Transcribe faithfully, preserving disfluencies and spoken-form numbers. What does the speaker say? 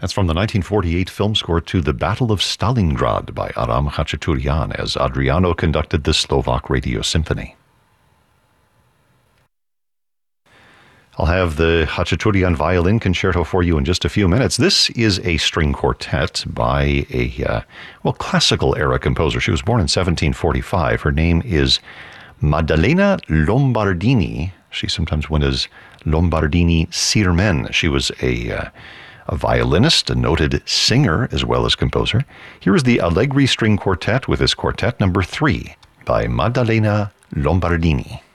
That's from the nineteen forty-eight film score to The Battle of Stalingrad by Aram Khachaturian as Adriano conducted the Slovak Radio Symphony. I'll have the Khachaturian Violin Concerto for you in just a few minutes. This is a string quartet by a, uh, well, classical era composer. She was born in seventeen forty-five. Her name is Maddalena Lombardini. She sometimes went as Lombardini Sirmen. She was a... Uh, a violinist, a noted singer, as well as composer. Here is the Allegri String Quartet with his quartet number three by Maddalena Lombardini.